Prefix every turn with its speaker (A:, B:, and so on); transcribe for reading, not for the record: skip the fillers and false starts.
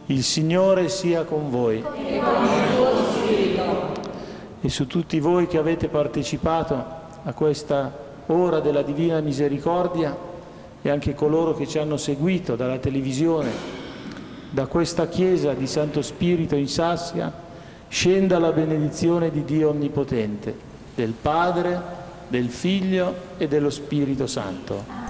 A: Il Signore sia con voi.
B: E con il tuo spirito.
A: E su tutti voi che avete partecipato a questa ora della Divina Misericordia e anche coloro che ci hanno seguito dalla televisione, da questa chiesa di Santo Spirito in Sassia, scenda la benedizione di Dio Onnipotente, del Padre, del Figlio e dello Spirito Santo.